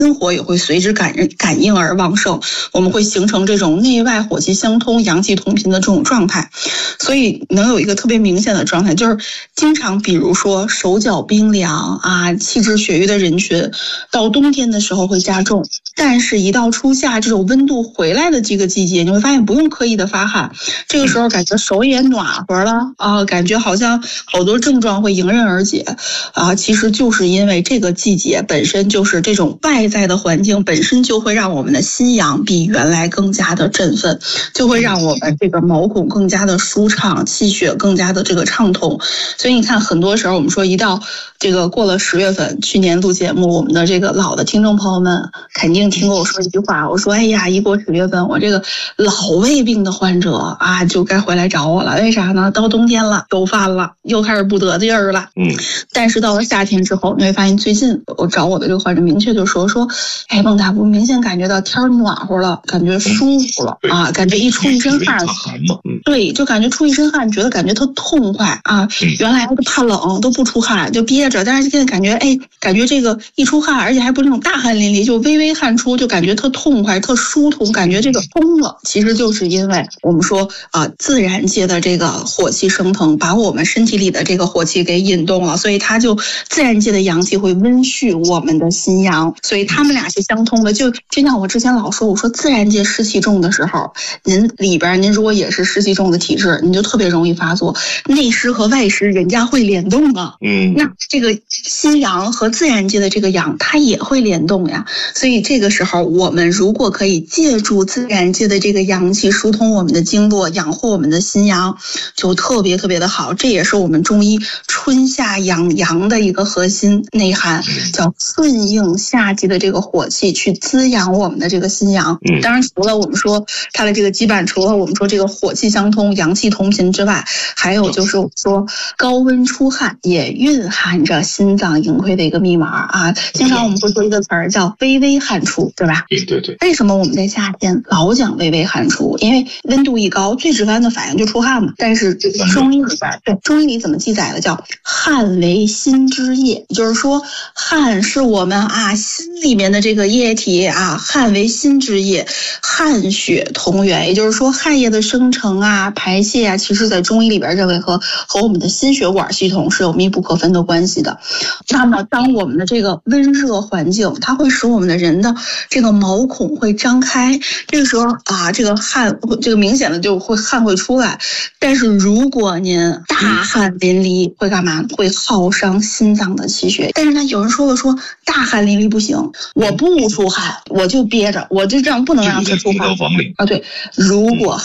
心火也会随之感应而旺盛，我们会形成这种内外火气相通、阳气同频的这种状态。所以能有一个特别明显的状态，就是经常比如说手脚冰凉啊、气滞血瘀的人群，到冬天的时候会加重，但是一到初夏这种温度回来的这个季节，你会发现不用刻意的发汗，这个时候感觉手也暖和了啊，感觉好像好多症状会迎刃而解啊，其实就是因为这个季节本身就是这种外在的环境本身就会让我们的心阳比原来更加的振奋，就会让我们这个毛孔更加的舒畅，气血更加的这个畅通。所以你看很多时候我们说一到这个过了10月份，去年录节目我们的这个老的听众朋友们肯定听过我说一句话，我说哎呀，一过10月份我这个老胃病的患者啊就该回来找我了，为啥呢？到冬天了又犯了，又开始不得劲儿了。但是到了夏天之后，你会发现最近我找我的这个患者明确就说哎，孟大夫明显感觉到天暖和了，感觉舒服了啊，感觉一出一身汗，对，就感觉出一身汗，感觉特痛快啊。原来怕冷都不出汗就憋着，但是现在感觉感觉这个一出汗，而且还不是那种大汗淋漓，就微微汗出，就感觉特痛快特舒通，感觉这个通了。其实就是因为我们说自然界的这个火气升腾，把我们身体里的这个火气给引动了，所以它就自然界的阳气会温煦我们的心阳，所以他们俩是相通的。就像我之前老说，我说自然界湿气重的时候，您如果也是湿气重的体质，您就特别容易发作。内湿和外湿人家会联动啊，那这个心阳和自然界的这个阳它也会联动呀。所以这个时候我们如果可以借助自然界的这个阳气疏通我们的经络，养护我们的心阳，就特别特别的好。这也是我们中医春夏养阳的一个核心内涵，叫顺应夏季的这个火气去滋养我们的这个心阳。当然除了我们说它的这个基板，除了我们说这个火气相通、阳气同频之外，还有就是我们说高温出汗也蕴含着心脏盈亏的一个密码啊。经常我们会说一个词儿叫微微汗出，对吧？ 对。 为什么我们在夏天老讲微微汗出？因为温度一高，最直观的反应就出汗嘛。但是中医里怎么记载的？叫汗为心之液，也就是说汗是我们心里面的这个液体啊，汗为心之液，汗血同源，也就是说汗液的生成排泄其实在中医里边认为和我们的心血管系统是有密不可分的关系的。那么当我们的这个温热环境，它会使我们的人的这个毛孔会张开，这个时候这个汗这个明显的就会汗会出来。但是如果您大汗淋漓会干嘛？会耗伤心脏的气血。但是呢，有人说大汗淋漓不行，我不出汗，我就憋着，我就这样不能让它出汗啊。对，如果